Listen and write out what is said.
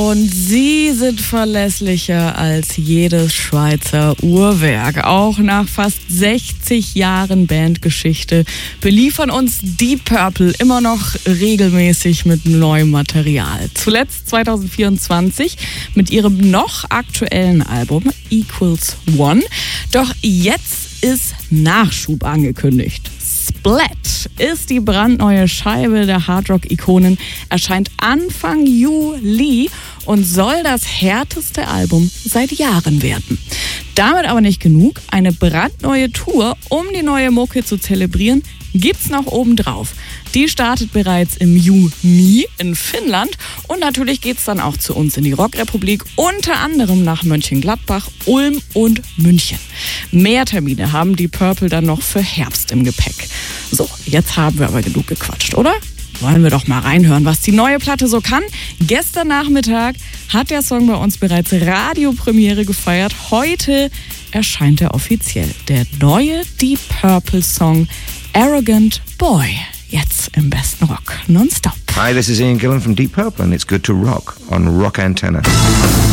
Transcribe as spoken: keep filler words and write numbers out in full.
Und sie sind verlässlicher als jedes Schweizer Uhrwerk. Auch nach fast sechzig Jahren Bandgeschichte beliefern uns Deep Purple immer noch regelmäßig mit neuem Material. Zuletzt zwanzig vierundzwanzig mit ihrem noch aktuellen Album Equals One. Doch jetzt ist Nachschub angekündigt. Splat ist die brandneue Scheibe der Hardrock-Ikonen, erscheint Anfang Juli und soll das härteste Album seit Jahren werden. Damit aber nicht genug. Eine brandneue Tour, um die neue Mucke zu zelebrieren, gibt's noch obendrauf. Die startet bereits im Juni in Finnland und natürlich geht's dann auch zu uns in die Rockrepublik, unter anderem nach Mönchengladbach, Ulm und München. Mehr Termine haben die Purple dann noch für Herbst im Gepäck. So, jetzt haben wir aber genug gequatscht, oder? Wollen wir doch mal reinhören, was die neue Platte so kann. Gestern Nachmittag hat der Song bei uns bereits Radiopremiere gefeiert. Heute erscheint er offiziell. Der neue Deep Purple Song Arrogant Boy. Jetzt im besten Rock nonstop. Hi, this is Ian Gillan from Deep Purple and it's good to rock on Rock Antenna.